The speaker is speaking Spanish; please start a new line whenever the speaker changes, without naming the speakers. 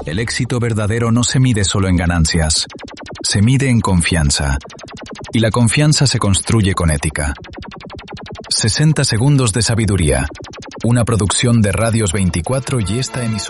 El éxito verdadero no se mide solo en ganancias, se mide en confianza. Y la confianza se construye con ética. 60 segundos de sabiduría. Una producción de Radios 24 y esta emisora.